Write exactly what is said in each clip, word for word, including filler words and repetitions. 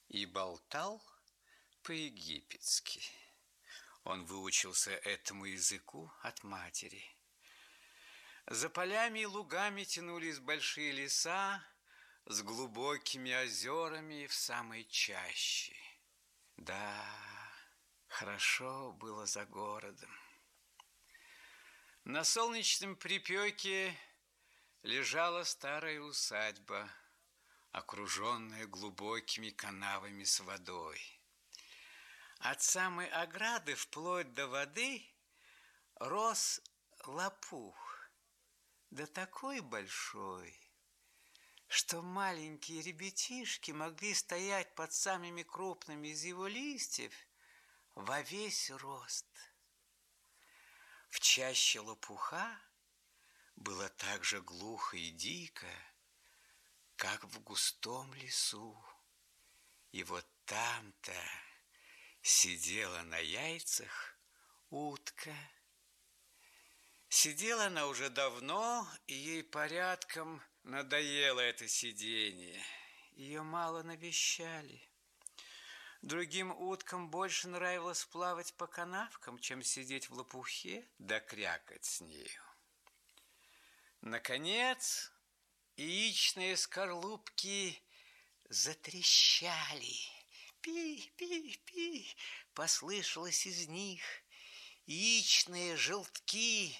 и болтал по-египетски. Он выучился этому языку от матери. За полями и лугами тянулись большие леса с глубокими озерами в самой чаще. Да, хорошо было за городом. На солнечном припеке лежала старая усадьба, окруженная глубокими канавами с водой. От самой ограды вплоть до воды рос лопух, да такой большой, что маленькие ребятишки могли стоять под самыми крупными из его листьев во весь рост. В чаще лопуха было так же глухо и дико, как в густом лесу. И вот там-то сидела на яйцах утка. Сидела она уже давно, и ей порядком надоело это сидение. Ее мало навещали. Другим уткам больше нравилось плавать по канавкам, чем сидеть в лопухе да крякать с нею. Наконец, яичные скорлупки затрещали. Пи-пи-пи, послышалось из них. Яичные желтки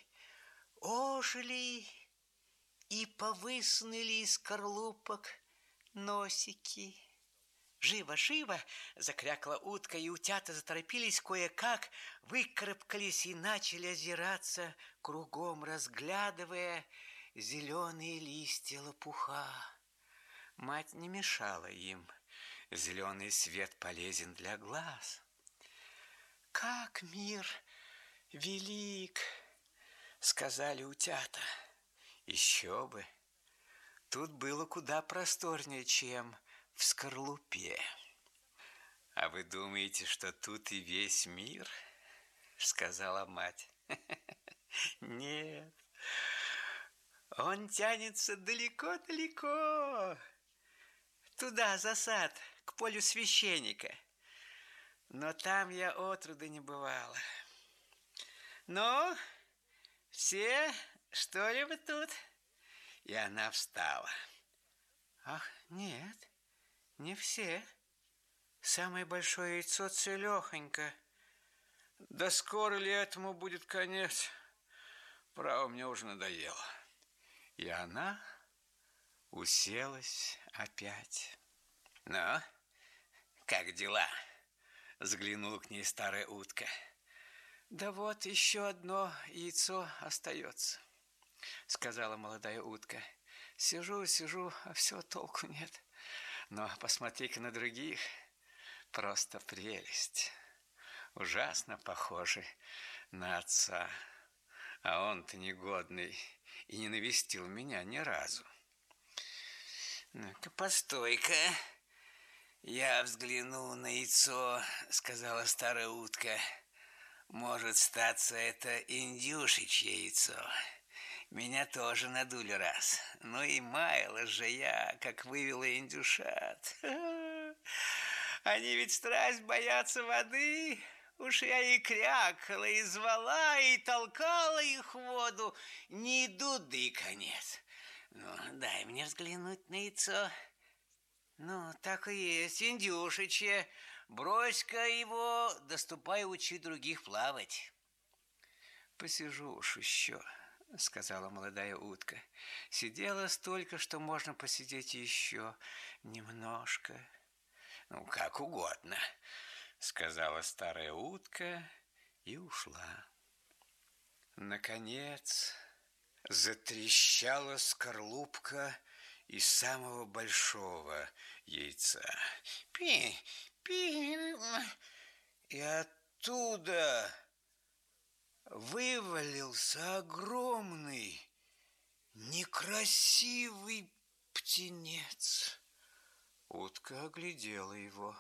ожили и повысунули из скорлупок носики. «Живо, живо!» – закрякала утка, и утята заторопились кое-как, выкарабкались и начали озираться кругом, разглядывая зеленые листья лопуха. Мать не мешала им. Зеленый свет полезен для глаз. «Как мир велик!» – сказали утята. Еще бы! Тут было куда просторнее, чем в скорлупе. «А вы думаете, что тут и весь мир?» – сказала мать. «Нет, он тянется далеко-далеко, туда, за сад, к полю священника. Но там я отроду не бывала. Ну, все, что ли, вы тут?» И она встала. «Ах, нет, не все. Самое большое яйцо целехонько. Да скоро ли этому будет конец? Право, мне уже надоело». И она уселась опять. «Ну, как дела?» – заглянула к ней старая утка. «Да вот еще одно яйцо остается», – сказала молодая утка. «Сижу, сижу, а все толку нет. Но посмотри-ка на других. Просто прелесть. Ужасно похожи на отца. А он-то негодный и не навестил меня ни разу». «Ну-ка, постой-ка, я взгляну на яйцо», — сказала старая утка. «Может, статься, это индюшечье яйцо. Меня тоже надули раз. Ну и маялась же я, как вывела индюшат. Они ведь страсть боятся воды. Уж я и крякала, и звала, и толкала их в воду. Не идут, да и конец. Ну, дай мне взглянуть на яйцо. Ну, так и есть, индюшечье. Брось-ка его, да ступай учи других плавать». «Посижу уж еще», — сказала молодая утка. «Сидела столько, что можно посидеть еще немножко». «Ну, как угодно», — сказала старая утка и ушла. Наконец затрещала скорлупка из самого большого яйца. Пи, пи, и оттуда вывалился огромный, некрасивый птенец. Утка оглядела его.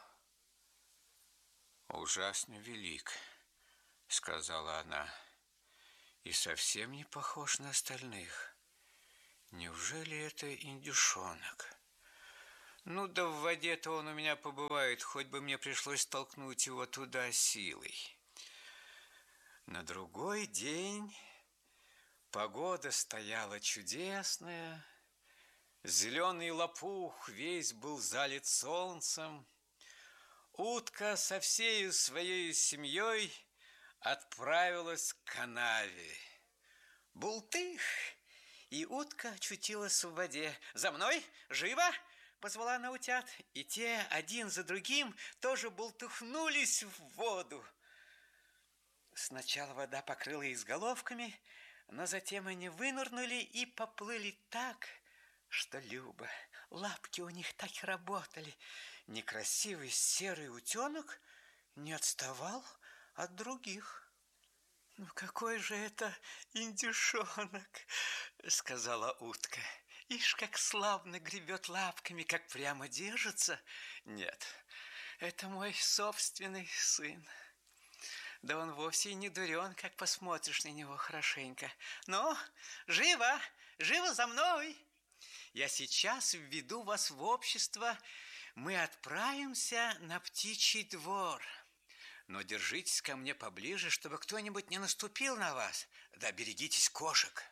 «Ужасно велик», — сказала она, — «и совсем не похож на остальных. Неужели это индюшонок? Ну да в воде-то он у меня побывает, хоть бы мне пришлось толкнуть его туда силой. На другой день погода стояла чудесная, зеленый лопух весь был залит солнцем. Утка со всей своей семьей отправилась к канаве. Бултых! И утка очутилась в воде. «За мной! Живо!» – позвала она утят. И те один за другим тоже бултыхнулись в воду. Сначала вода покрыла их с головками, но затем они вынырнули и поплыли так, что любо. Лапки у них так и работали. Некрасивый серый утенок не отставал от других. «Ну, какой же это индюшонок!» – сказала утка. «Ишь, как славно гребет лапками, как прямо держится!» «Нет, это мой собственный сын. Да он вовсе и не дурен, как посмотришь на него хорошенько. Ну, живо, живо за мной! Я сейчас введу вас в общество. Мы отправимся на птичий двор. Но держитесь ко мне поближе, чтобы кто-нибудь не наступил на вас. Да берегитесь кошек».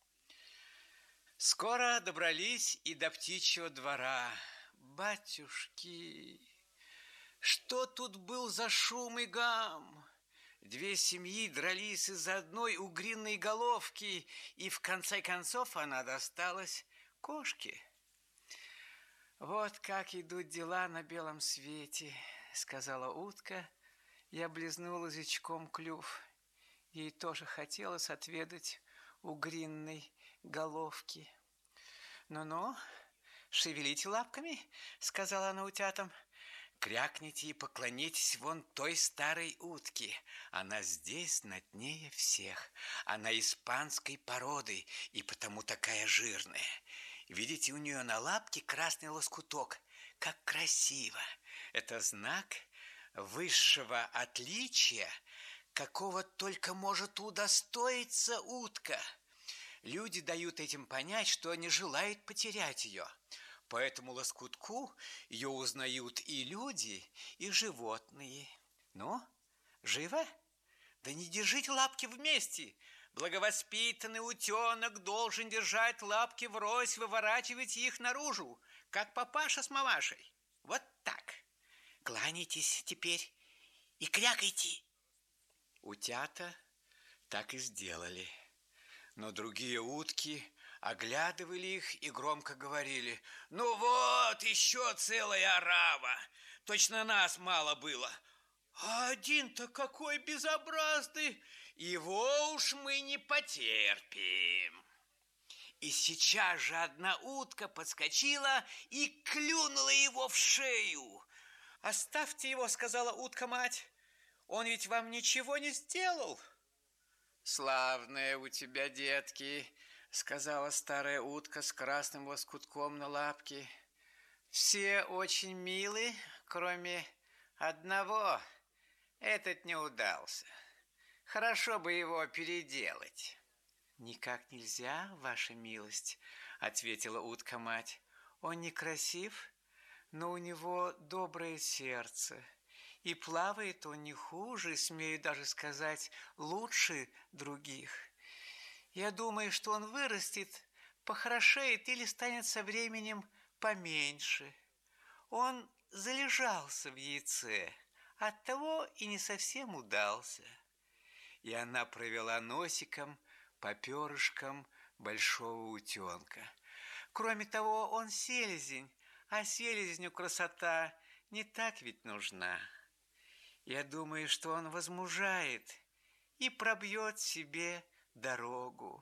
Скоро добрались и до птичьего двора. Батюшки, что тут был за шум и гам? Две семьи дрались из-за одной угринной головки, и в конце концов она досталась кошке. «Вот как идут дела на белом свете», — сказала утка. Я облизнула язычком клюв. Ей тоже хотелось отведать угринной головки. «Ну-ну, шевелите лапками», — сказала она утятам. «Крякните и поклонитесь вон той старой утке. Она здесь знатнее всех. Она испанской породы и потому такая жирная. Видите, у нее на лапке красный лоскуток. Как красиво! Это знак высшего отличия, какого только может удостоиться утка. Люди дают этим понять, что они желают потерять ее. По этому лоскутку ее узнают и люди, и животные. Ну, живо? Да не держите лапки вместе. Благовоспитанный утенок должен держать лапки врозь, выворачивать их наружу, как папаша с мамашей. Вот так. Кланяйтесь теперь и крякайте». Утята так и сделали. Но другие утки оглядывали их и громко говорили: «Ну вот, еще целая орава! Точно нас мало было! А один-то какой безобразный! Его уж мы не потерпим!» И сейчас же одна утка подскочила и клюнула его в шею. «Оставьте его», — сказала утка-мать. «Он ведь вам ничего не сделал». «Славные у тебя детки», — сказала старая утка с красным лоскутком на лапке. «Все очень милы, кроме одного. Этот не удался. Хорошо бы его переделать». «Никак нельзя, ваша милость», — ответила утка-мать. «Он некрасив, но у него доброе сердце, и плавает он не хуже, смею даже сказать, лучше других. Я думаю, что он вырастет, похорошеет или станет со временем поменьше. Он залежался в яйце, оттого и не совсем удался». И она провела носиком по перышкам большого утенка. «Кроме того, он селезень, а селезню красота не так ведь нужна. Я думаю, что он возмужает и пробьет себе дорогу».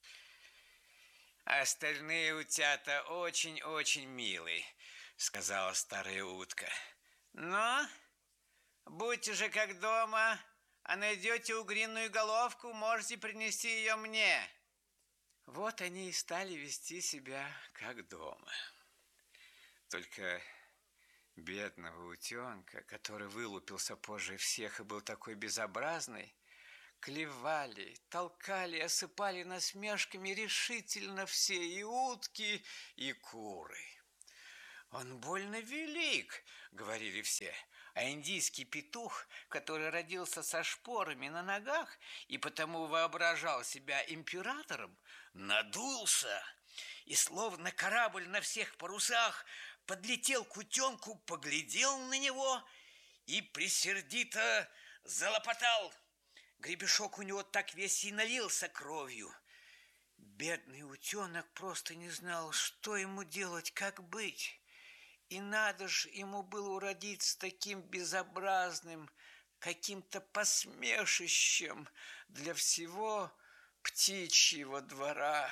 «Остальные утята очень-очень милые», — сказала старая утка. «Но будьте же как дома, а найдете угринную головку, можете принести ее мне». Вот они и стали вести себя как дома. Только бедного утенка, который вылупился позже всех и был такой безобразный, клевали, толкали, осыпали насмешками решительно все, и утки, и куры. Он больно велик, говорили все. А индийский петух, который родился со шпорами на ногах и потому воображал себя императором, надулся и, словно корабль на всех парусах, подлетел к утенку, поглядел на него и присердито залопотал. Гребешок у него так весь и налился кровью. Бедный утенок просто не знал, что ему делать, как быть. И надо ж ему было уродиться таким безобразным, каким-то посмешищем для всего птичьего двора.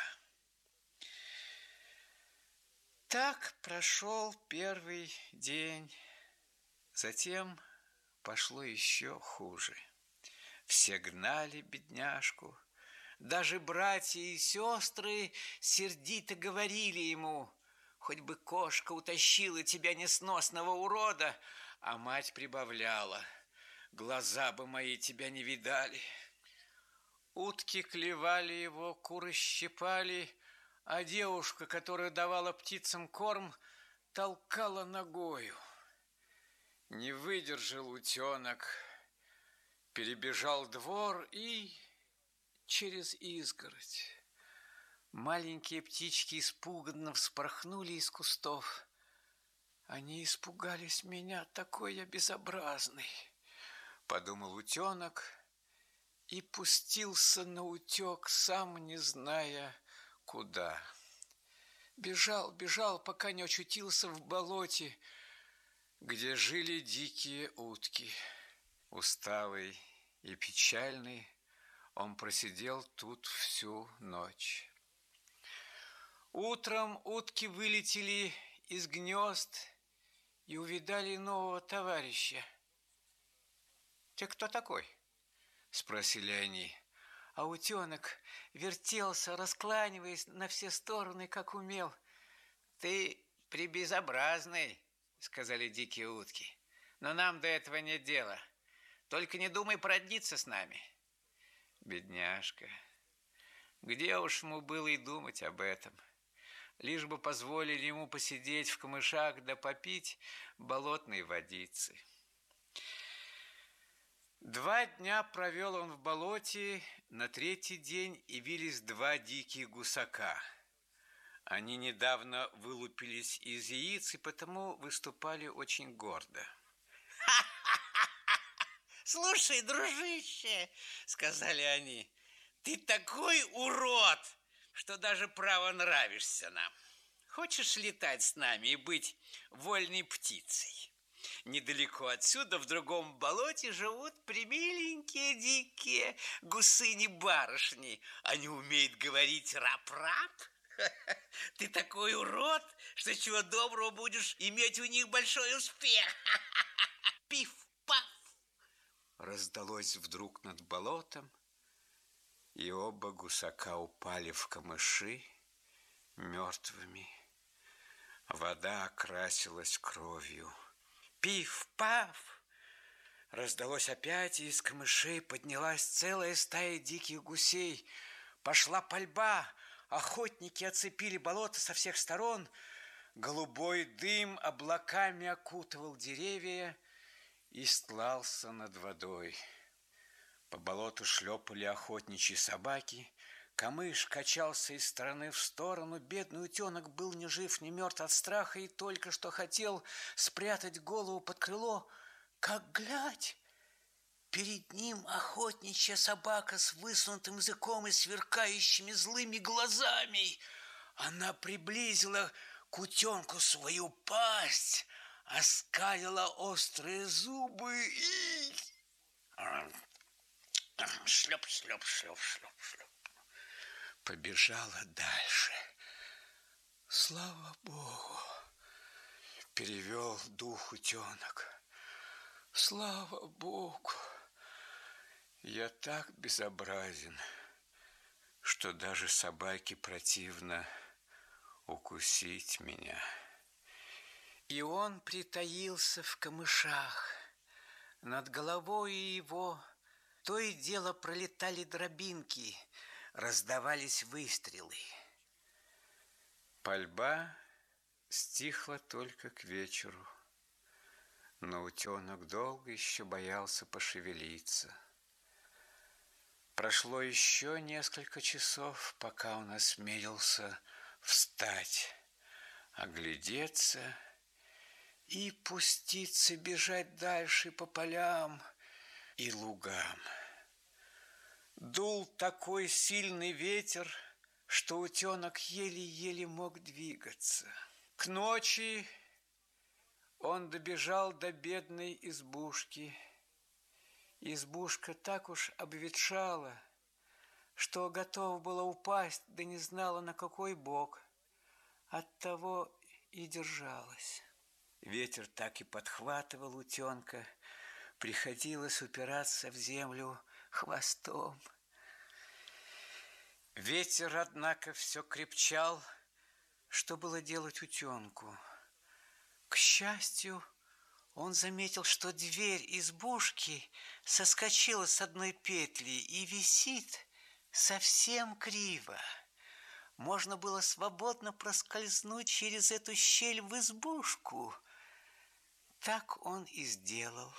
Так прошел первый день. Затем пошло еще хуже. Все гнали бедняжку. Даже братья и сестры сердито говорили ему: хоть бы кошка утащила тебя, несносного урода. А мать прибавляла: глаза бы мои тебя не видали. Утки клевали его, куры щипали, а девушка, которая давала птицам корм, толкала ногою. Не выдержал утенок, перебежал двор и через изгородь. Маленькие птички испуганно вспорхнули из кустов. Они испугались меня, такой я безобразный, подумал утенок и пустился наутек, сам не зная куда. Бежал, бежал, пока не очутился в болоте, где жили дикие утки. Усталый и печальный, он просидел тут всю ночь. Утром утки вылетели из гнезд и увидали нового товарища. «Ты кто такой?» – спросили они. А утенок вертелся, раскланиваясь на все стороны, как умел. «Ты пребезобразный», – сказали дикие утки, – «но нам до этого нет дела. Только не думай породниться с нами». Бедняжка, где уж ему было и думать об этом? Лишь бы позволили ему посидеть в камышах да попить болотной водицы. Два дня провел он в болоте, на третий день явились два диких гусака. Они недавно вылупились из яиц и потому выступали очень гордо. «Слушай, дружище, — сказали они, — ты такой урод, что даже право нравишься нам. Хочешь летать с нами и быть вольной птицей? Недалеко отсюда, в другом болоте, живут примиленькие дикие гусыни-барышни. Они умеют говорить рап-рап. Ты такой урод, что чего доброго будешь иметь у них большой успех. Пиф-паф!» Раздалось вдруг над болотом, и оба гусака упали в камыши мертвыми. Вода окрасилась кровью. Пиф-паф! Раздалось опять, и из камышей поднялась целая стая диких гусей. Пошла пальба, охотники оцепили болото со всех сторон. Голубой дым облаками окутывал деревья и стлался над водой. По болоту шлепали охотничьи собаки. Камыш качался из стороны в сторону. Бедный утенок был ни жив, ни мертв от страха и только что хотел спрятать голову под крыло, как глядь, перед ним охотничья собака с высунутым языком и сверкающими злыми глазами. Она приблизила к утенку свою пасть, оскалила острые зубы и... шлеп, шлеп, шлеп, шлеп, шлеп. Побежала дальше. Слава Богу, перевел дух утенок. Слава Богу, я так безобразен, что даже собаке противно укусить меня. И он притаился в камышах. Над головой его то и дело пролетали дробинки, раздавались выстрелы. Пальба стихло только к вечеру, но утенок долго еще боялся пошевелиться. Прошло еще несколько часов, пока он осмелился встать, оглядеться и пуститься бежать дальше по полям и лугам. Дул такой сильный ветер, что утенок еле-еле мог двигаться. К ночи он добежал до бедной избушки. Избушка так уж обветшала, что готова была упасть, да не знала, на какой бок. Оттого и держалась. Ветер так и подхватывал утенка, приходилось упираться в землю хвостом. Ветер, однако, все крепчал, что было делать утенку. К счастью, он заметил, что дверь избушки соскочила с одной петли и висит совсем криво. Можно было свободно проскользнуть через эту щель в избушку. Так он и сделал.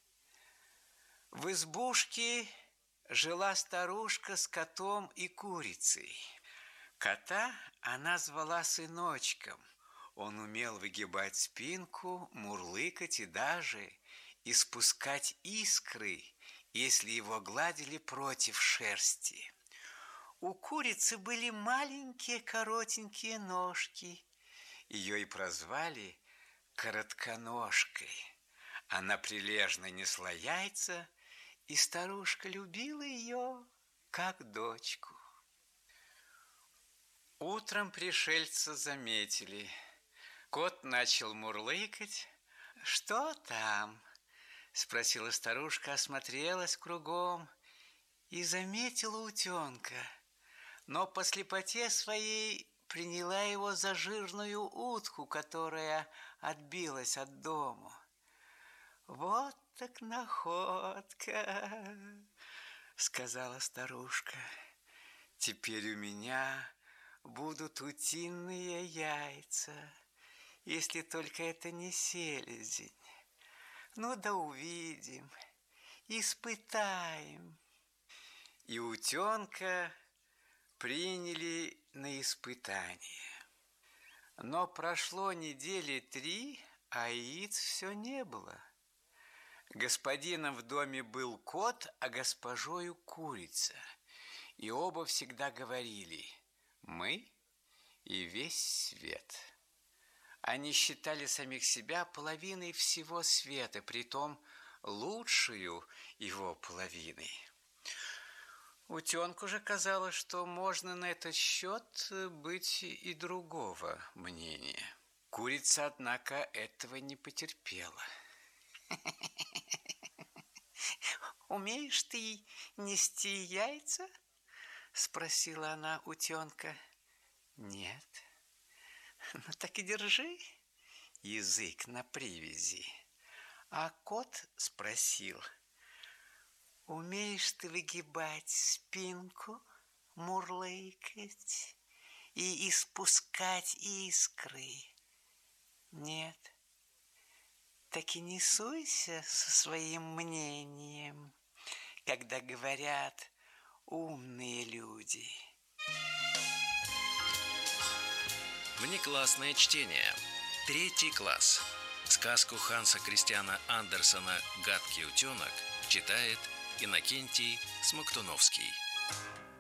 В избушке жила старушка с котом и курицей. Кота она звала сыночком. Он умел выгибать спинку, мурлыкать и даже испускать искры, если его гладили против шерсти. У курицы были маленькие коротенькие ножки. Ее и прозвали Коротконожкой. Она прилежно несла яйца, и старушка любила ее, как дочку. Утром пришельца заметили. Кот начал мурлыкать. «Что там?» – спросила старушка, осмотрелась кругом и заметила утенка, но по слепоте своей приняла его за жирную утку, которая отбилась от дому. «Вот так находка!» – сказала старушка. «Теперь у меня будут утиные яйца, если только это не селезень. Ну да увидим, испытаем». И утенка приняли на испытание. Но прошло недели три, а яиц все не было. Господином в доме был кот, а госпожою курица. И оба всегда говорили: «Мы и весь свет». Они считали самих себя половиной всего света, притом лучшую его половиной. Утенку же казалось, что можно на этот счет быть и другого мнения. Курица, однако, этого не потерпела. «Умеешь ты нести яйца?» – спросила она утенка. «Нет». «Ну так и держи язык на привязи». А кот спросил: «Умеешь ты выгибать спинку, мурлыкать и испускать искры?» «Нет». «Так и не суйся со своим мнением, когда говорят умные люди». Внеклассное чтение. Третий класс. Сказку Ханса Кристиана Андерсена «Гадкий утенок» читает Иннокентий Смоктуновский.